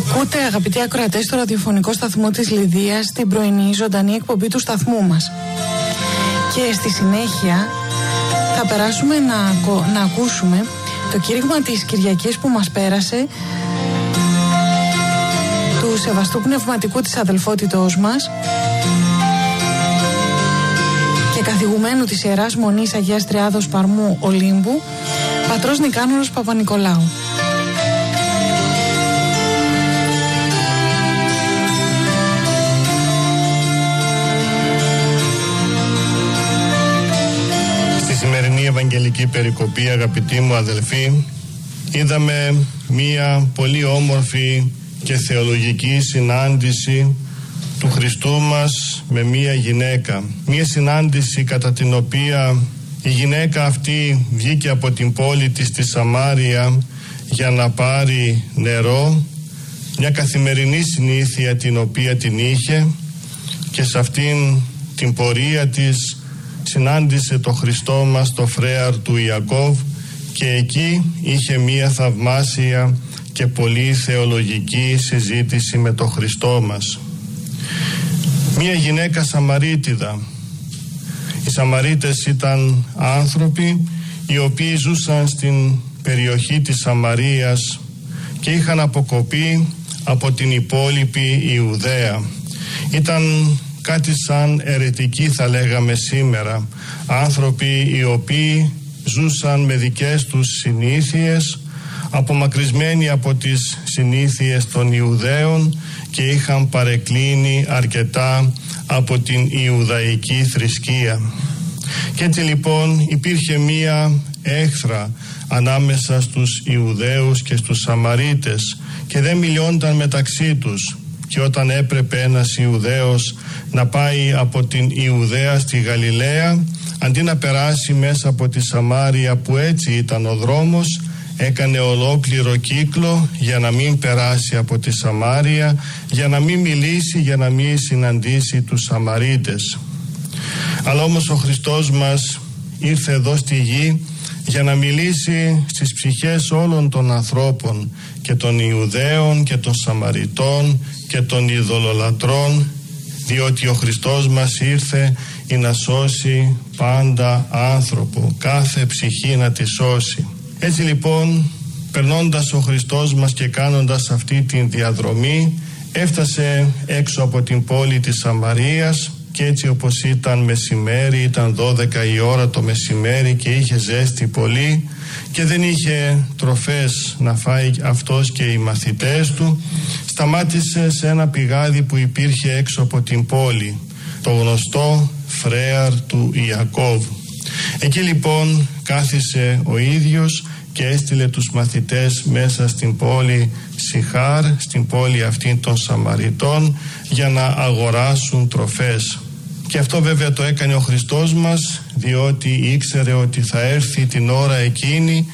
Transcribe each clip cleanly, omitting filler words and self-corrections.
Ακούτε, αγαπητοί ακροατές, στο ραδιοφωνικό σταθμό της Λιδίας, την πρωινή ζωντανή εκπομπή του σταθμού μας. Και στη συνέχεια θα περάσουμε να ακούσουμε το κήρυγμα της Κυριακής που μας πέρασε, του Σεβαστού Πνευματικού της Αδελφότητός μας και καθηγουμένου της Ιεράς Μονής Αγίας Τριάδος Παρμού Ολύμπου, πατρός Νικάνωρος Παπανικολάου. Στη σημερινή Ευαγγελική Περικοπή, αγαπητοί μου αδελφοί, είδαμε μία πολύ όμορφη και θεολογική συνάντηση του Χριστού μας με μία γυναίκα. Μία συνάντηση κατά την οποία η γυναίκα αυτή βγήκε από την πόλη της στη Σαμάρια για να πάρει νερό, μια καθημερινή συνήθεια την οποία την είχε, και σε αυτήν την πορεία της συνάντησε το Χριστό μας στο φρέαρ του Ιακώβ και εκεί είχε μία θαυμάσια και πολύ θεολογική συζήτηση με το Χριστό μας. Μία γυναίκα Σαμαρίτιδα. Οι Σαμαρίτες ήταν άνθρωποι οι οποίοι ζούσαν στην περιοχή της Σαμαρίας και είχαν αποκοπεί από την υπόλοιπη Ιουδαία. Ήταν κάτι σαν αιρετικοί, θα λέγαμε σήμερα, άνθρωποι οι οποίοι ζούσαν με δικές τους συνήθειες, απομακρυσμένοι από τις συνήθειες των Ιουδαίων και είχαν παρεκκλίνει αρκετά από την Ιουδαϊκή θρησκεία. Και έτσι λοιπόν υπήρχε μία έχθρα ανάμεσα στους Ιουδαίους και στους Σαμαρίτες και δεν μιλιόνταν μεταξύ τους. Και όταν έπρεπε ένας Ιουδαίος να πάει από την Ιουδαία στη Γαλιλαία, αντί να περάσει μέσα από τη Σαμάρια που έτσι ήταν ο δρόμος, έκανε ολόκληρο κύκλο για να μην περάσει από τη Σαμάρια, για να μην μιλήσει, για να μην συναντήσει τους Σαμαρίτες. Αλλά όμως ο Χριστός μας ήρθε εδώ στη γη για να μιλήσει στις ψυχές όλων των ανθρώπων, και των Ιουδαίων και των Σαμαριτών και των ειδωλολατρών, διότι ο Χριστός μας ήρθε για να σώσει πάντα άνθρωπο, κάθε ψυχή να τη σώσει. Έτσι λοιπόν, περνώντας ο Χριστός μας και κάνοντας αυτή την διαδρομή, έφτασε έξω από την πόλη της Σαμαρίας και έτσι όπως ήταν μεσημέρι, ήταν 12 η ώρα το μεσημέρι και είχε ζέστη πολύ και δεν είχε τροφές να φάει αυτός και οι μαθητές του, σταμάτησε σε ένα πηγάδι που υπήρχε έξω από την πόλη, το γνωστό φρέαρ του Ιακώβ. Εκεί λοιπόν κάθισε ο ίδιος και έστειλε τους μαθητές μέσα στην πόλη Σιχάρ, στην πόλη αυτή των Σαμαριτών, για να αγοράσουν τροφές. Και αυτό βέβαια το έκανε ο Χριστός μας, διότι ήξερε ότι θα έρθει την ώρα εκείνη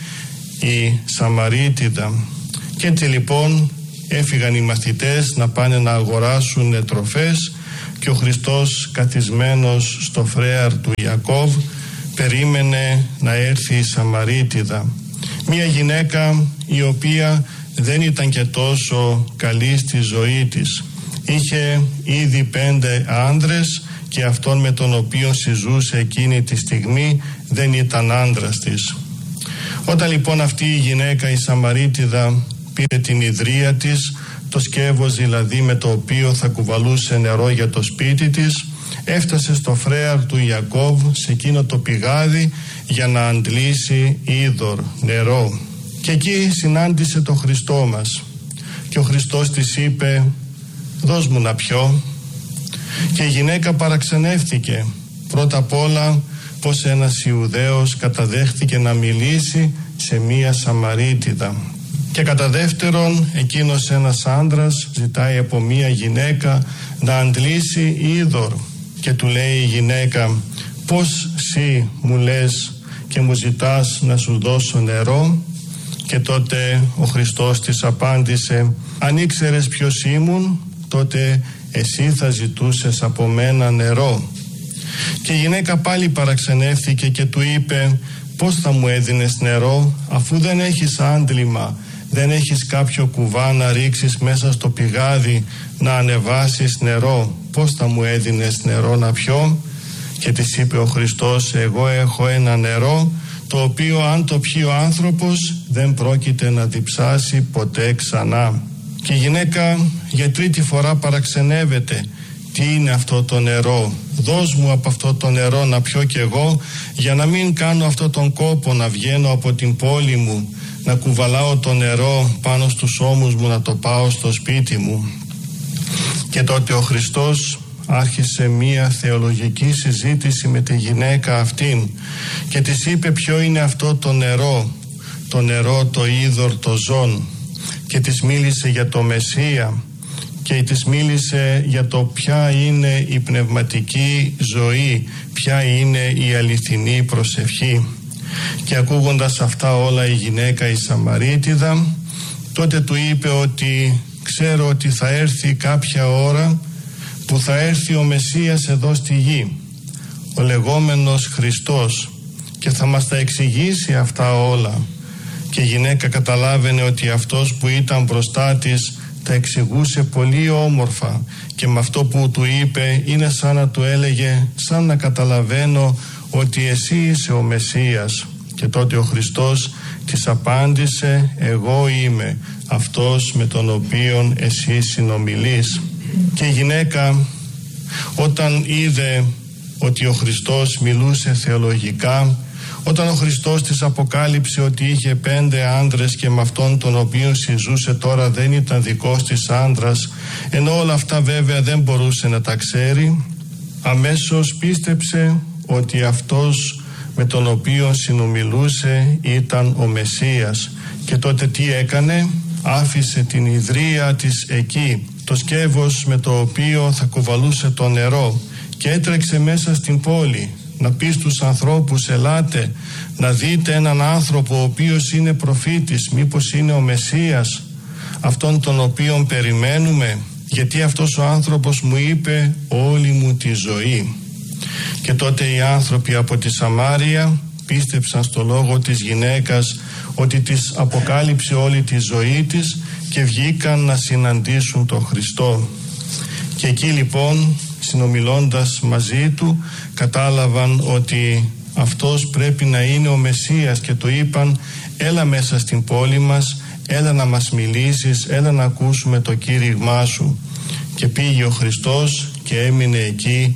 η Σαμαρίτιδα. Και έτσι λοιπόν έφυγαν οι μαθητές να πάνε να αγοράσουν τροφές και ο Χριστός, καθισμένος στο φρέαρ του Ιακώβ, περίμενε να έρθει η Σαμαρίτιδα. Μια γυναίκα η οποία δεν ήταν και τόσο καλή στη ζωή της. Είχε ήδη 5 άνδρες και αυτόν με τον οποίο συζούσε εκείνη τη στιγμή δεν ήταν άνδρας της. Όταν λοιπόν αυτή η γυναίκα, η Σαμαρίτιδα, πήρε την ιδρία της, το σκεύος δηλαδή με το οποίο θα κουβαλούσε νερό για το σπίτι της, έφτασε στο φρέαρ του Ιακώβ, σε εκείνο το πηγάδι, για να αντλήσει είδωρ, νερό. Και εκεί συνάντησε το Χριστό μας και ο Χριστός της είπε, δώσ' μου να πιω. Και η γυναίκα παραξενεύτηκε πρώτα απ' όλα πως ένας Ιουδαίος καταδέχτηκε να μιλήσει σε μία Σαμαρίτιδα, και κατά δεύτερον εκείνος ένας άντρας ζητάει από μία γυναίκα να αντλήσει είδωρ και του λέει η γυναίκα, πως εσύ μου λες και μου ζητάς να σου δώσω νερό? Και τότε ο Χριστός της απάντησε, αν ήξερες ποιος ήμουν, τότε εσύ θα ζητούσες από μένα νερό. Και η γυναίκα πάλι παραξενεύθηκε και του είπε, πώς θα μου έδινες νερό αφού δεν έχεις άντλημα, δεν έχεις κάποιο κουβά να ρίξεις μέσα στο πηγάδι να ανεβάσεις νερό? Πώς θα μου έδινες νερό να πιω? Και της είπε ο Χριστός, εγώ έχω ένα νερό το οποίο αν το πιει ο άνθρωπος δεν πρόκειται να διψάσει ποτέ ξανά. Και η γυναίκα για τρίτη φορά παραξενεύεται. Τι είναι αυτό το νερό? Δώσ' μου από αυτό το νερό να πιω κι εγώ, για να μην κάνω αυτό τον κόπο να βγαίνω από την πόλη μου, να κουβαλάω το νερό πάνω στους ώμους μου, να το πάω στο σπίτι μου. Και τότε ο Χριστός άρχισε μία θεολογική συζήτηση με τη γυναίκα αυτήν και της είπε ποιο είναι αυτό το νερό το είδωρ το ζών, και της μίλησε για το Μεσσία και της μίλησε για το ποια είναι η πνευματική ζωή, ποια είναι η αληθινή προσευχή. Και ακούγοντας αυτά όλα η γυναίκα η Σαμαρίτιδα τότε του είπε ότι ξέρω ότι θα έρθει κάποια ώρα που θα έρθει ο Μεσσίας εδώ στη γη, ο λεγόμενος Χριστός, και θα μας τα εξηγήσει αυτά όλα. Και η γυναίκα καταλάβαινε ότι αυτός που ήταν μπροστά της τα εξηγούσε πολύ όμορφα, και με αυτό που του είπε είναι σαν να του έλεγε, σαν να καταλαβαίνω ότι εσύ είσαι ο Μεσσίας. Και τότε ο Χριστός της απάντησε, εγώ είμαι αυτός με τον οποίον εσύ συνομιλείς. Και η γυναίκα όταν είδε ότι ο Χριστός μιλούσε θεολογικά, όταν ο Χριστός της αποκάλυψε ότι είχε 5 άντρες και με αυτόν τον οποίο συζούσε τώρα δεν ήταν δικός της άντρας, ενώ όλα αυτά βέβαια δεν μπορούσε να τα ξέρει, αμέσως πίστεψε ότι αυτός με τον οποίο συνομιλούσε ήταν ο Μεσσίας. Και τότε τι έκανε? Άφησε την ιδρία της εκεί, το σκεύος με το οποίο θα κουβαλούσε το νερό, και έτρεξε μέσα στην πόλη να πει στους ανθρώπους, ελάτε να δείτε έναν άνθρωπο ο οποίος είναι προφήτης, μήπως είναι ο Μεσσίας, αυτόν τον οποίον περιμένουμε, γιατί αυτός ο άνθρωπος μου είπε όλη μου τη ζωή. Και τότε οι άνθρωποι από τη Σαμάρια πίστεψαν στο λόγο της γυναίκας ότι της αποκάλυψε όλη τη ζωή της και βγήκαν να συναντήσουν τον Χριστό. Και εκεί λοιπόν, συνομιλώντας μαζί του, κατάλαβαν ότι αυτός πρέπει να είναι ο Μεσσίας και του είπαν, έλα μέσα στην πόλη μας, έλα να μας μιλήσεις, έλα να ακούσουμε το κήρυγμά σου. Και πήγε ο Χριστός και έμεινε εκεί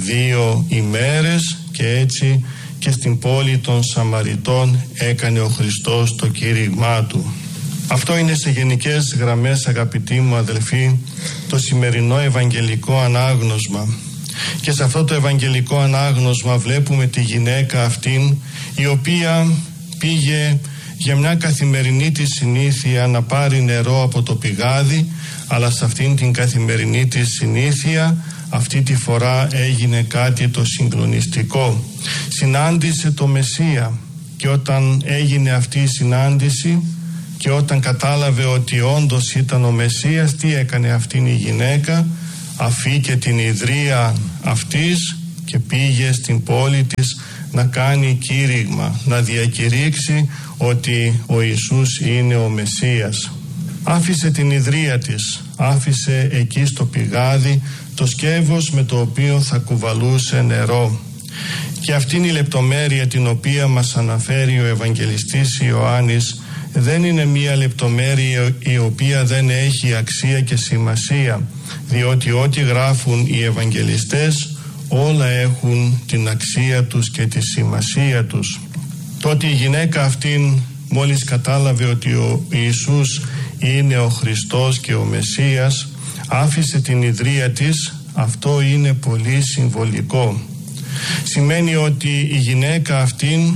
2 ημέρες, και έτσι και στην πόλη των Σαμαριτών έκανε ο Χριστός το κήρυγμά του. Αυτό είναι σε γενικές γραμμές, αγαπητοί μου αδελφοί, το σημερινό ευαγγελικό ανάγνωσμα. Και σε αυτό το ευαγγελικό ανάγνωσμα βλέπουμε τη γυναίκα αυτήν, η οποία πήγε για μια καθημερινή της συνήθεια να πάρει νερό από το πηγάδι, αλλά σε αυτήν την καθημερινή της συνήθεια αυτή τη φορά έγινε κάτι το συγκλονιστικό. Συνάντησε το Μεσσία, και όταν έγινε αυτή η συνάντηση και όταν κατάλαβε ότι όντως ήταν ο Μεσσίας, τι έκανε αυτήν η γυναίκα? Αφήκε την ιδρία αυτής και πήγε στην πόλη της να κάνει κήρυγμα, να διακηρύξει ότι ο Ιησούς είναι ο Μεσσίας. Άφησε την ιδρία της, άφησε εκεί στο πηγάδι το σκεύος με το οποίο θα κουβαλούσε νερό. Και αυτήν η λεπτομέρεια την οποία μας αναφέρει ο Ευαγγελιστής Ιωάννης δεν είναι μία λεπτομέρεια η οποία δεν έχει αξία και σημασία, διότι ό,τι γράφουν οι Ευαγγελιστές όλα έχουν την αξία τους και τη σημασία τους. Τότε η γυναίκα αυτήν μόλις κατάλαβε ότι ο Ιησούς είναι ο Χριστός και ο Μεσσίας, άφησε την ιδρία της. Αυτό είναι πολύ συμβολικό. Σημαίνει ότι η γυναίκα αυτήν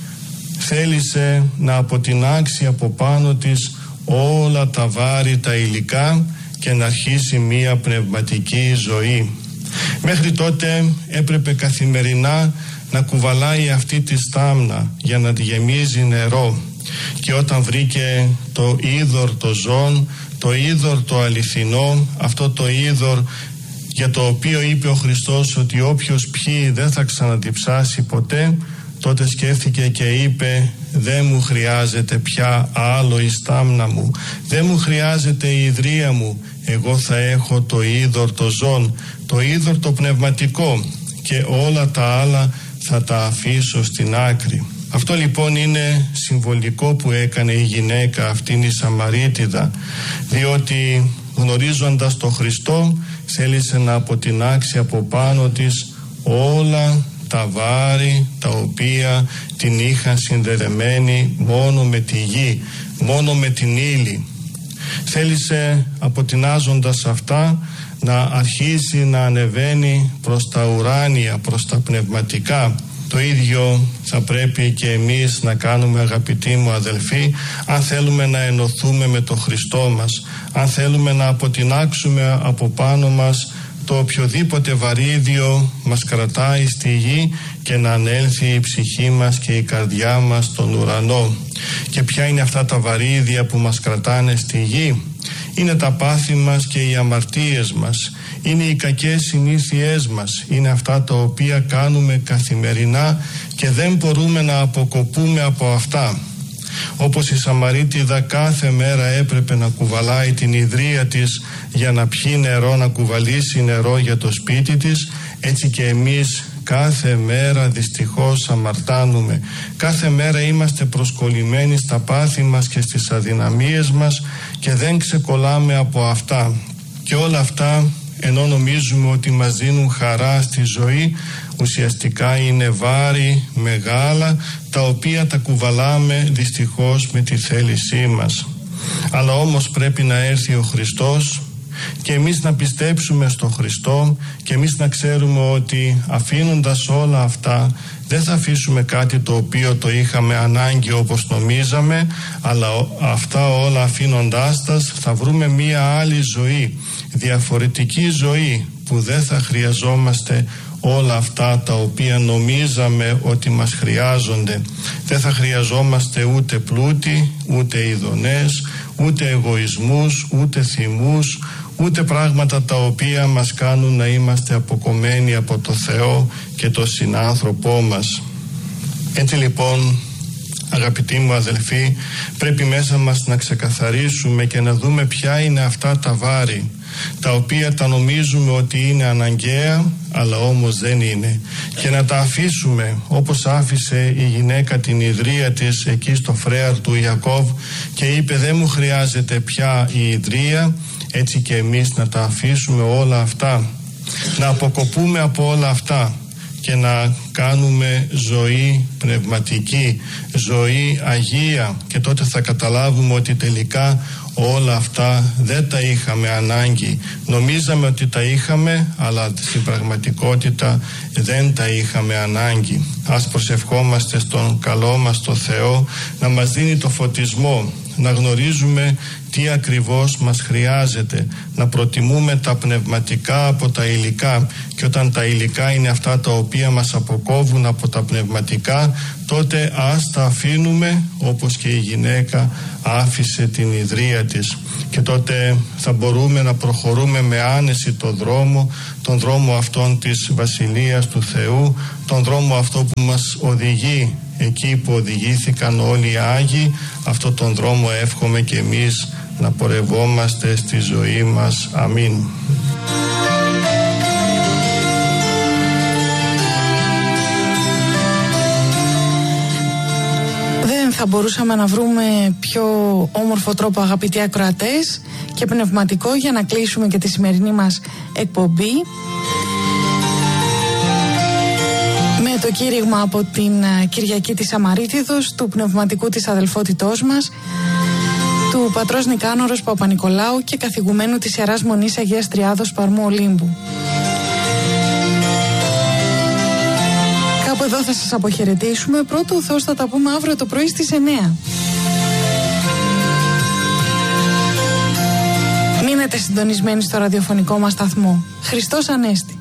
θέλησε να αποτινάξει από πάνω της όλα τα βάρη τα υλικά και να αρχίσει μία πνευματική ζωή. Μέχρι τότε έπρεπε καθημερινά να κουβαλάει αυτή τη στάμνα για να τη γεμίζει νερό, και όταν βρήκε το είδωρ το ζών, το είδωρ το αληθινό, αυτό το είδωρ για το οποίο είπε ο Χριστός ότι όποιος πιει δεν θα ξαναδιψάσει ποτέ, τότε σκέφτηκε και είπε, δεν μου χρειάζεται πια άλλο η στάμνα μου, δεν μου χρειάζεται η ιδρία μου, εγώ θα έχω το είδωρ το ζών, το είδωρ το πνευματικό και όλα τα άλλα θα τα αφήσω στην άκρη. Αυτό λοιπόν είναι συμβολικό που έκανε η γυναίκα αυτήν η Σαμαρίτιδα, διότι γνωρίζοντας τον Χριστό θέλησε να αποτινάξει από πάνω της όλα τα βάρη τα οποία την είχαν συνδεδεμένη μόνο με τη γη, μόνο με την ύλη. Θέλησε αποτινάζοντας αυτά να αρχίσει να ανεβαίνει προς τα ουράνια, προς τα πνευματικά. Το ίδιο θα πρέπει και εμείς να κάνουμε, αγαπητοί μου αδελφοί, αν θέλουμε να ενωθούμε με τον Χριστό μας, αν θέλουμε να αποτινάξουμε από πάνω μας το οποιοδήποτε βαρύδιο μας κρατάει στη γη και να ανέλθει η ψυχή μας και η καρδιά μας στον ουρανό. Και ποια είναι αυτά τα βαρύδια που μας κρατάνε στη γη? Είναι τα πάθη μας και οι αμαρτίες μας, είναι οι κακές συνήθειές μας, είναι αυτά τα οποία κάνουμε καθημερινά και δεν μπορούμε να αποκοπούμε από αυτά. Όπως η Σαμαρίτιδα κάθε μέρα έπρεπε να κουβαλάει την ιδρία της για να πιει νερό, να κουβαλήσει νερό για το σπίτι της, έτσι και εμείς κάθε μέρα δυστυχώς αμαρτάνουμε. Κάθε μέρα είμαστε προσκολλημένοι στα πάθη μας και στις αδυναμίες μας και δεν ξεκολλάμε από αυτά. Και όλα αυτά, ενώ νομίζουμε ότι μας δίνουν χαρά στη ζωή, ουσιαστικά είναι βάρη μεγάλα τα οποία τα κουβαλάμε δυστυχώς με τη θέλησή μας. Αλλά όμως πρέπει να έρθει ο Χριστός και εμείς να πιστέψουμε στον Χριστό και εμείς να ξέρουμε ότι αφήνοντας όλα αυτά δεν θα αφήσουμε κάτι το οποίο το είχαμε ανάγκη όπως νομίζαμε, αλλά αυτά όλα αφήνοντάς τα θα βρούμε μία άλλη ζωή, διαφορετική ζωή που δεν θα χρειαζόμαστε όλα αυτά τα οποία νομίζαμε ότι μας χρειάζονται. Δεν θα χρειαζόμαστε ούτε πλούτη, ούτε ειδονές, ούτε εγωισμούς, ούτε θυμούς, ούτε πράγματα τα οποία μας κάνουν να είμαστε αποκομμένοι από το Θεό και το συνάνθρωπό μας. Έτσι λοιπόν, αγαπητοί μου αδελφοί, πρέπει μέσα μας να ξεκαθαρίσουμε και να δούμε ποια είναι αυτά τα βάρη τα οποία τα νομίζουμε ότι είναι αναγκαία, αλλά όμως δεν είναι, και να τα αφήσουμε όπως άφησε η γυναίκα την ιδρία της εκεί στο φρέαρ του Ιακώβ και είπε δεν μου χρειάζεται πια η ιδρία. Έτσι και εμείς να τα αφήσουμε όλα αυτά, να αποκοπούμε από όλα αυτά και να κάνουμε ζωή πνευματική, ζωή αγία, και τότε θα καταλάβουμε ότι τελικά όλα αυτά δεν τα είχαμε ανάγκη. Νομίζαμε ότι τα είχαμε, αλλά στην πραγματικότητα δεν τα είχαμε ανάγκη. Ας προσευχόμαστε στον καλό μας το Θεό να μας δίνει το φωτισμό, να γνωρίζουμε τι ακριβώς μας χρειάζεται, να προτιμούμε τα πνευματικά από τα υλικά, και όταν τα υλικά είναι αυτά τα οποία μας αποκόβουν από τα πνευματικά, τότε ας τα αφήνουμε όπως και η γυναίκα άφησε την ιδρία της, και τότε θα μπορούμε να προχωρούμε με άνεση τον δρόμο αυτόν της Βασιλείας του Θεού, τον δρόμο αυτό που μας οδηγεί εκεί που οδηγήθηκαν όλοι οι Άγιοι. Αυτό τον δρόμο εύχομαι και εμείς να πορευόμαστε στη ζωή μας. Αμήν. Δεν θα μπορούσαμε να βρούμε πιο όμορφο τρόπο, αγαπητοί ακροατές, και πνευματικό για να κλείσουμε και τη σημερινή μας εκπομπή με το κήρυγμα από την Κυριακή της Σαμαρίτιδος, του πνευματικού της αδελφότητός μας, του πατρός Νικάνωρος Παπα-Νικολάου και καθηγουμένου της Ιεράς Μονής Αγίας Τριάδος Παρμού Ολύμπου. Κάπου εδώ θα σας αποχαιρετήσουμε. Πρώτο ο Θεός θα τα πούμε αύριο το πρωί στις 9. Μείνετε συντονισμένοι στο ραδιοφωνικό μας σταθμό. Χριστός Ανέστη.